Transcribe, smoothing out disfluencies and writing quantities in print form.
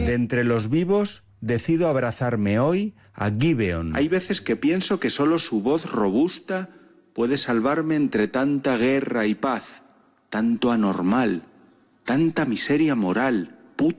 De entre los vivos, decido abrazarme hoy a Gibeon. Hay veces que pienso que solo su voz robusta puede salvarme entre tanta guerra y paz, tanto anormal, tanta miseria moral.